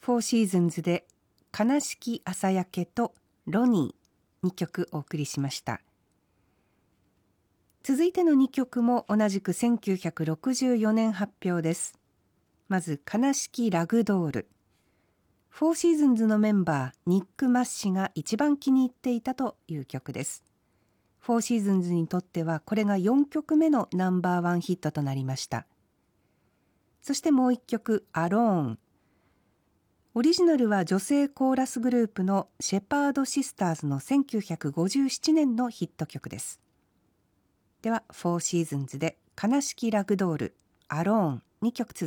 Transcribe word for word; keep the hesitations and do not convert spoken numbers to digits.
フォーシーズンズで悲しき朝焼けとロニーにきょくお送りしました。続いてのにきょくも同じくせんきゅうひゃくろくじゅうよねん発表です。まず悲しきラグドール。フォーシーズンズのメンバーニック・マッシが一番気に入っていたという曲です。フォーシーズンズにとってはこれがよんきょくめのナンバーワンヒットとなりました。そしてもういっきょくアローン。オリジナルは女性コーラスグループのシェパードシスターズのせんきゅうひゃくごじゅうななねんのヒット曲です。ではフォーシーズンズで悲しきラグドール、アローンにきょく続